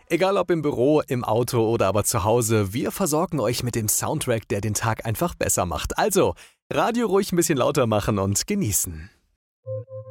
Egal ob im Büro, im Auto oder aber zu Hause, wir versorgen euch mit dem Soundtrack, der den Tag einfach besser macht. Also, Radio ruhig ein bisschen lauter machen und genießen.